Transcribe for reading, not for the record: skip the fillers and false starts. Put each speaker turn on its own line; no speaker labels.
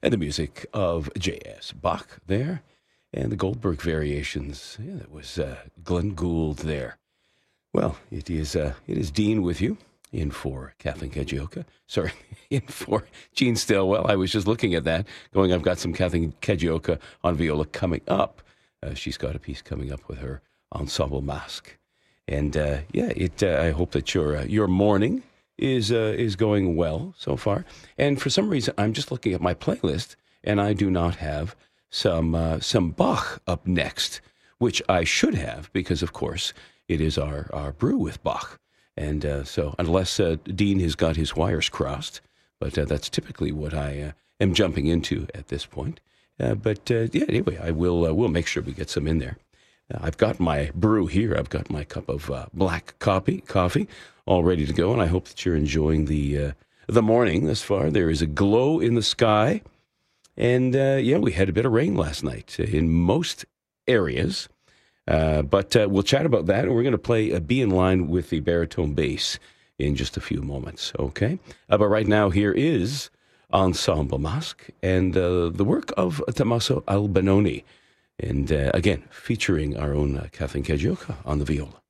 And the music of J.S. Bach there. And the Goldberg variations. Yeah, that was Glenn Gould there. Well, it is Dean with you, in for Kathleen Kajioka. Sorry, in for Gene Stilwell. I was just looking at that, going, I've got some Kathleen Kajioka on viola coming up. She's got a piece coming up with her ensemble Masque. And I hope that your morning is going well so far. And for some reason, I'm just looking at my playlist, and I do not have some Bach up next, which I should have, because of course it is our brew with Bach. And so unless Dean has got his wires crossed, but that's typically what I am jumping into at this point. Anyway, we'll make sure we get some in there. I've got my brew here. I've got my cup of black coffee all ready to go, and I hope that you're enjoying the morning thus far. There is a glow in the sky, and we had a bit of rain last night in most areas, but we'll chat about that, and we're going to play a Be in Line with the baritone bass in just a few moments, okay? But right now, here is Ensemble Masque and the work of Tommaso Albinoni. And again, featuring our own Kathleen Kajioka on the viola.